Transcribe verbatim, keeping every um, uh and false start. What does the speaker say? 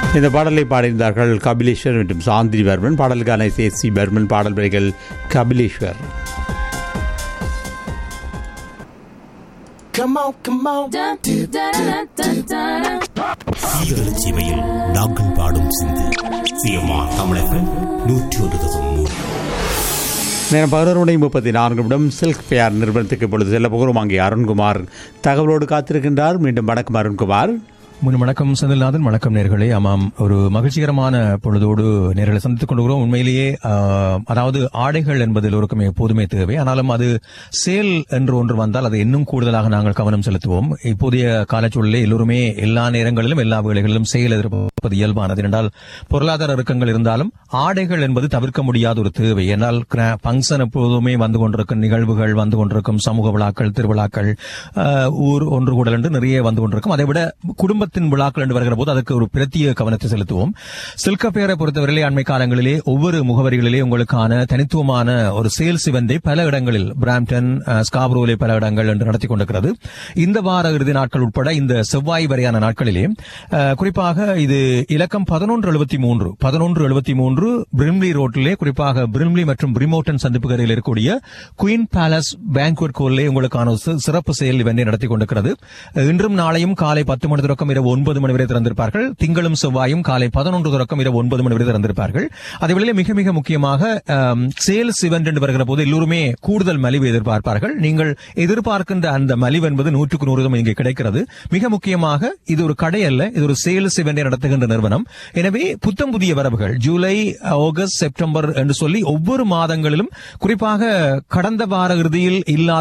இந்த பாடலை பாடியிருந்தார்கள் கபிலேஸ்வர் மற்றும் சாந்திரி வர்மன். பாடலுக்கான இசை சி பர்மன், பாடல் வரிகள் கபிலேஸ்வர். சீவயில் நாங்கள் பாடும் சிந்து சிஎம்ஆ தமிழகம் நூற்றி ஒரு தசம் மூன்று. நேரம் பதினோரு மணி முப்பத்தி நான்கு நிமிடம். சில்க் ஃபேர் நிறுவனத்துக்கு இப்பொழுது செல்ல போகிறோம். அங்கே அருண்குமார் தகவலோடு காத்திருக்கின்றார். மீண்டும் வணக்கம் அருண்குமார். முன் வணக்கம் செந்தில்நாதன். வணக்கம் நேர்களே. ஆமாம், ஒரு மகிழ்ச்சிகரமான பொழுதோடு நேர்களை சந்தித்துக் கொண்டுகிறோம். உண்மையிலேயே அதாவது ஆடைகள் என்பது எல்லோருக்குமே எப்போதுமே தேவை. ஆனாலும் அது சேல் என்று ஒன்று வந்தால் அதை இன்னும் கூடுதலாக நாங்கள் கவனம் செலுத்துவோம். இப்போதைய காலச்சூழலில் எல்லோருமே எல்லா நேரங்களிலும் எல்லா வேளைகளிலும் சேல் எதிர்பார்ப்பது இயல்பானது. என்றால் பொருளாதார இறுக்கங்கள் இருந்தாலும் ஆடைகள் என்பது தவிர்க்க முடியாத ஒரு தேவை. ஏனால் பங்கன் எப்போதுமே வந்து கொண்டிருக்கும் நிகழ்வுகள், வந்து கொண்டிருக்கும் சமூக விழாக்கள், திருவிழாக்கள், ஊர் ஒன்று கூடல் என்று நிறைய வந்து கொண்டிருக்கும். அதைவிட குடும்ப விழாக்கள் என்று வருகிற போது அதற்கு ஒரு பிரத்யேக கவனத்தை செலுத்துவோம். சில்க் ஃபேரை பொறுத்தவரையிலே அண்மை காலங்களிலே ஒவ்வொரு முகவரிகளிலே உங்களுக்கான தனித்துவமான ஒரு சேல்ஸ் இவெண்டை பல இடங்களில், பிராம்டன், ஸ்காப்ரோவிலே பல இடங்கள் என்று நடத்தி கொண்டிருக்கிறது. இந்த வார இறுதி நாட்கள் உட்பட இந்த செவ்வாய் வரையான நாட்களிலே குறிப்பாக இது இலக்கம் பதினொன்று எழுபத்தி மூன்று பதினொன்று எழுபத்தி மூன்று பிரிம்லி ரோட்டிலே, குறிப்பாக பிரிம்லி மற்றும் பிரிமோட்டன் சந்திப்புகளில் இருக்கக்கூடிய குயின் பேலஸ் பேங்க்வெட் ஹாலிலே உங்களுக்கான சிறப்பு சேல் இவெண்டை நடத்தி கொண்டிருக்கிறது. இன்றும் நாளையும் காலை பத்து மணி தொடக்கம் ஒன்பது மணி வரை திறந்திருப்பார்கள். திங்களும் செவ்வாயும் காலை பதினொன்று தொடக்கம் இரவு ஒன்பது மணி வரை திறந்திருப்பார்கள். அதேவேளை மிக மிக முக்கியமாக சேல்ஸ் இவெண்ட் என்று வருகிற போது எல்லோருமே கூடுதல் மலிவு எதிர்பார்ப்பார்கள். நீங்கள் எதிர்பார்க்கின்ற அந்த மலிவு என்பது நூற்றுக்கு நூறு இங்கே கிடைக்கிறது. மிக முக்கியமாக இது ஒரு கடை அல்ல, இது ஒரு சேல்ஸ் இவெண்டை நடத்துகின்ற நிறுவனம். எனவே புத்தம் புதிய வரவுகள் ஜூலை, ஆகஸ்ட், செப்டம்பர் என்று சொல்லி ஒவ்வொரு மாதங்களிலும், குறிப்பாக கடந்த வார இறுதியில் இல்லாத